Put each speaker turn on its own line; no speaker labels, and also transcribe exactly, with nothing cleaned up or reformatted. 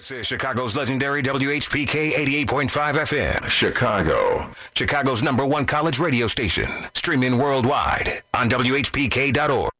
This is Chicago's legendary W H P K eighty-eight point five F M.
Chicago.
Chicago's number one college radio station. Streaming worldwide on W H P K dot org.